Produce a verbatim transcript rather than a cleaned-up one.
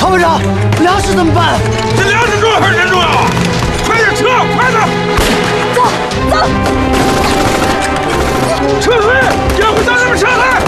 曹会长，粮食怎么办？ 这粮食重要还是人重要啊？快点撤，快点！